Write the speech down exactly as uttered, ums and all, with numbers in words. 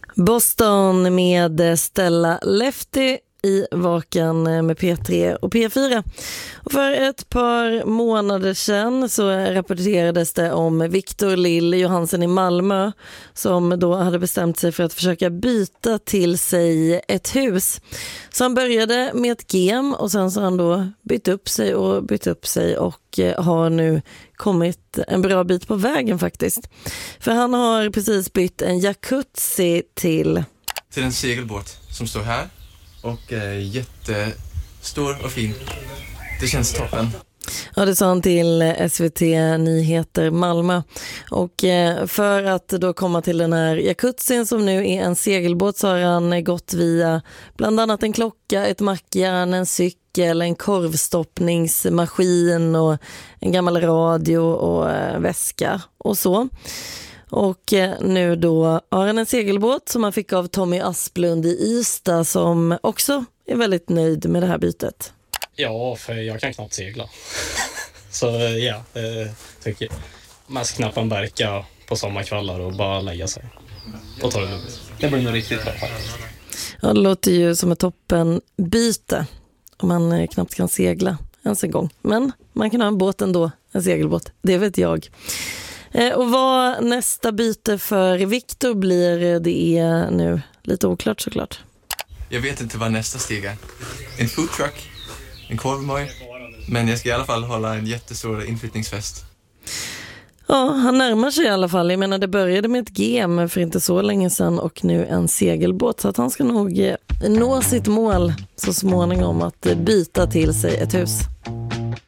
Boston med Stella Lefty i Vaken med P tre och P fyra. Och för ett par månader sedan så rapporterades det om Victor Lill Johansen i Malmö som då hade bestämt sig för att försöka byta till sig ett hus. Så han började med ett game och sen så har han då bytt upp sig och bytt upp sig och har nu kommit en bra bit på vägen faktiskt. För han har precis bytt en jacuzzi till... till en segelbåt som står här. Och är jättestor och fin. Det känns toppen. Ja, det sa han till S V T Nyheter Malmö. Och för att då komma till den här jacuzzin som nu är en segelbåt så har han gått via bland annat en klocka, ett mackjärn, en cykel, en korvstoppningsmaskin och en gammal radio och väska och så. Och nu då har han en segelbåt som han fick av Tommy Asplund i Ystad som också är väldigt nöjd med det här bytet. Ja, för jag kan knappt segla. Så ja, det tycker jag. Mest knappt en berka på sommarkvällar och bara lägga sig och ta det lugnt. Det blir nog riktigt bra faktiskt. Ja, det låter ju som ett toppen byte om man knappt kan segla ens en gång. Men man kan ha en båt ändå, en segelbåt, det vet jag. Och vad nästa byte för Victor blir, det är nu lite oklart såklart. Jag vet inte vad nästa steg är. En food truck, en korvmoj. Men jag ska i alla fall hålla en jättestor inflyttningsfest. Ja, han närmar sig i alla fall. Jag menar, det började med ett game för inte så länge sedan och nu en segelbåt. Så att han ska nog nå sitt mål så småningom att byta till sig ett hus.